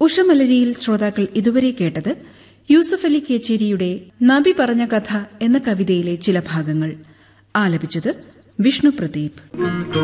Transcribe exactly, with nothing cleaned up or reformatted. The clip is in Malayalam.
ഉഷമലരിയിൽ ശ്രോതാക്കൾ ഇതുവരെ കേട്ടത് യൂസഫ് അലി കേച്ചേരിയുടെ നബി പറഞ്ഞ കഥ എന്ന കവിതയിലെ ചില ഭാഗങ്ങൾ. ആലപിച്ചത് വിഷ്ണു പ്രദീപ്.